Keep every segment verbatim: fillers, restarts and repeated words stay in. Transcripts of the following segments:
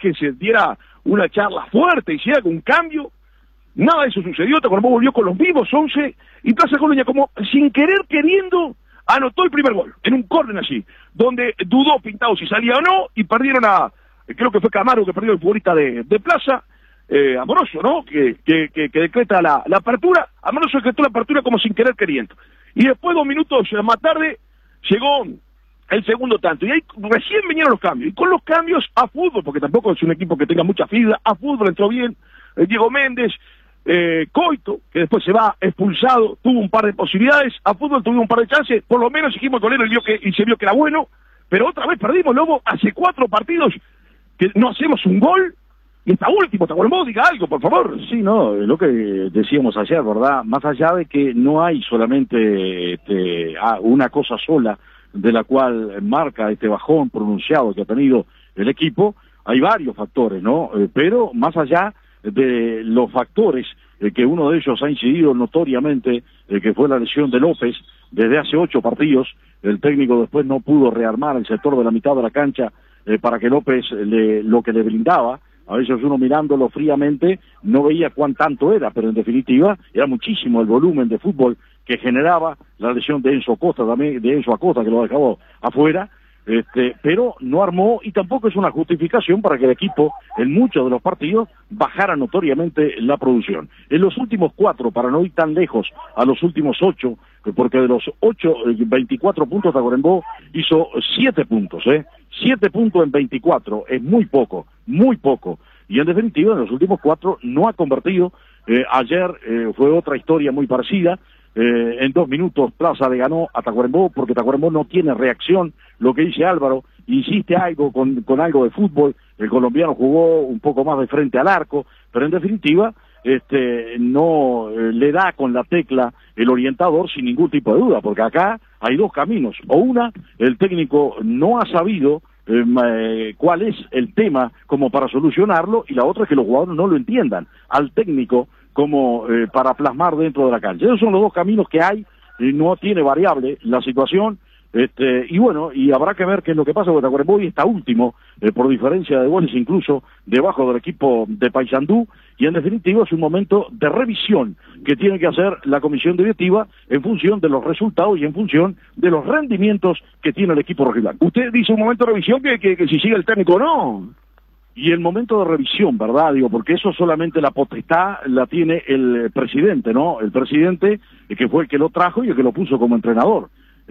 Borges diera una charla fuerte, hiciera un cambio. Nada de eso sucedió. Tacuarembó volvió con los mismos once y Plaza Colonia, como sin querer queriendo, anotó el primer gol, en un córner allí, donde dudó Pintado si salía o no, y perdieron a, creo que fue Camargo que perdió el futbolista de, de Plaza, eh, Amoroso, ¿no? Que, que, que, que decreta la, la apertura. Amoroso decretó la apertura como sin querer queriendo. Y después, dos minutos más tarde, llegó el segundo tanto, y ahí recién vinieron los cambios, y con los cambios a fútbol, porque tampoco es un equipo que tenga mucha fibra, a fútbol entró bien eh, Diego Méndez, eh, Coito, que después se va expulsado, tuvo un par de posibilidades, a fútbol tuvimos un par de chances, por lo menos dijimos el golero y, vio que, y se vio que era bueno, pero otra vez perdimos, Lobo, hace cuatro partidos que no hacemos un gol, y está último, Tacuarembó, diga algo, por favor. Sí, no, lo que decíamos ayer, ¿verdad? Más allá de que no hay solamente este, una cosa sola de la cual marca este bajón pronunciado que ha tenido el equipo, hay varios factores, ¿no? Eh, pero más allá de los factores, eh, que uno de ellos ha incidido notoriamente, eh, que fue la lesión de López, desde hace ocho partidos, el técnico después no pudo rearmar el sector de la mitad de la cancha eh, para que López le, lo que le brindaba. A veces uno mirándolo fríamente no veía cuán tanto era, pero en definitiva era muchísimo el volumen de fútbol que generaba la lesión de Enzo Acosta, también de Enzo Acosta, que lo dejaba afuera, este, pero no armó, y tampoco es una justificación para que el equipo en muchos de los partidos bajara notoriamente la producción. En los últimos cuatro, para no ir tan lejos a los últimos ocho, porque de los ocho, veinticuatro puntos, Tacuarembó hizo siete puntos, ¿eh? siete puntos en veinticuatro, es muy poco, muy poco. Y en definitiva, en los últimos cuatro no ha convertido. Eh, ayer eh, fue otra historia muy parecida. Eh, en dos minutos Plaza le ganó a Tacuarembó, porque Tacuarembó no tiene reacción. Lo que dice Álvaro, insiste algo con, con algo de fútbol, el colombiano jugó un poco más de frente al arco, pero en definitiva este no eh, le da con la tecla el orientador sin ningún tipo de duda, porque acá hay dos caminos, o una, el técnico no ha sabido eh, eh, cuál es el tema como para solucionarlo, y la otra es que los jugadores no lo entiendan al técnico como eh, para plasmar dentro de la cancha. Esos son los dos caminos que hay, y no tiene variable la situación. Este, y bueno, y habrá que ver qué es lo que pasa, porque Tacuarembó hoy está último, eh, por diferencia de goles, incluso debajo del equipo de Paysandú, y en definitiva es un momento de revisión que tiene que hacer la comisión directiva en función de los resultados y en función de los rendimientos que tiene el equipo rojiblanco. Usted dice un momento de revisión que, que, que si sigue el técnico o no. Y el momento de revisión, ¿verdad? Digo, porque eso solamente la potestad la tiene el presidente, ¿no? El presidente, eh, que fue el que lo trajo y el que lo puso como entrenador.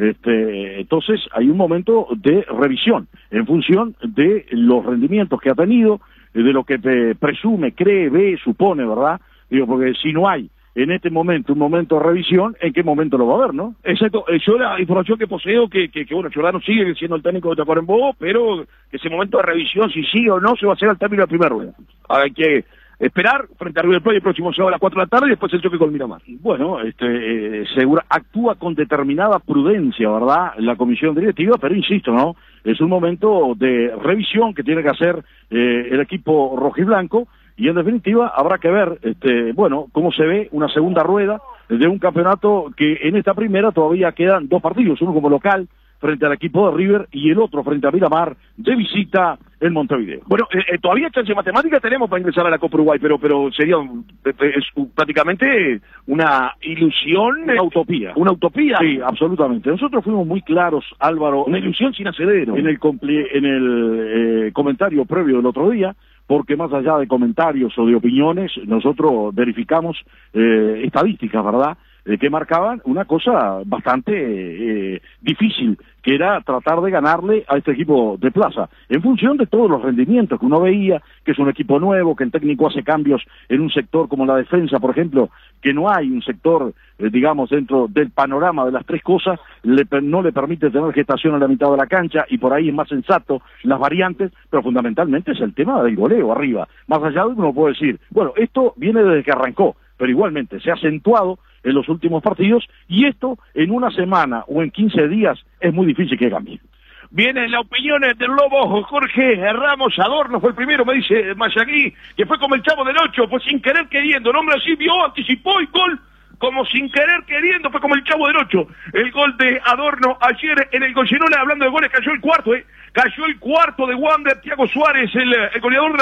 Este, entonces hay un momento de revisión en función de los rendimientos que ha tenido, de lo que eh, presume, cree, ve, supone, ¿verdad? Digo, porque si no hay en este momento un momento de revisión, ¿en qué momento lo va a haber, no? Exacto, yo la información que poseo, que, que, que bueno, Giordano sigue siendo el técnico de Tacuarembó, pero que ese momento de revisión, si sigue o no, se va a hacer al término de la primera rueda. Hay que esperar frente a River Plate el próximo sábado a las cuatro de la tarde y después el choque con Miramar. Bueno, este, eh, segura, actúa con determinada prudencia, ¿verdad?, la comisión directiva, pero insisto, ¿no?, es un momento de revisión que tiene que hacer eh, el equipo rojiblanco, y en definitiva habrá que ver, este, bueno, cómo se ve una segunda rueda de un campeonato que en esta primera todavía quedan dos partidos, uno como local frente al equipo de River y el otro frente a Miramar de visita en Montevideo. Bueno, eh, eh, todavía chance matemática tenemos para ingresar a la Copa Uruguay, pero pero sería un, es un, prácticamente una ilusión, una utopía. Una utopía. Sí, absolutamente. Nosotros fuimos muy claros, Álvaro. Una ilusión sin asedero. En el, en el eh, comentario previo del otro día, porque más allá de comentarios o de opiniones, nosotros verificamos eh, estadísticas, ¿verdad?, eh, que marcaban una cosa bastante eh, difícil, que era tratar de ganarle a este equipo de Plaza, en función de todos los rendimientos que uno veía, que es un equipo nuevo, que el técnico hace cambios en un sector como la defensa, por ejemplo, que no hay un sector, eh, digamos, dentro del panorama de las tres cosas, le, no le permite tener gestación a la mitad de la cancha, y por ahí es más sensato las variantes, pero fundamentalmente es el tema del goleo arriba. Más allá de uno puede decir, bueno, esto viene desde que arrancó, pero igualmente se ha acentuado en los últimos partidos, y esto en una semana o en quince días es muy difícil que cambie. Vienen las opiniones del Lobo. Jorge Ramos Adorno fue el primero, me dice Mayagüí, que fue como el Chavo del Ocho, fue sin querer queriendo, nombre así, vio, anticipó y gol, como sin querer queriendo, fue como el Chavo del Ocho. El gol de Adorno ayer en el Goyenola, hablando de goles, cayó el cuarto, eh, cayó el cuarto de Wander, Thiago Suárez, el, el goleador de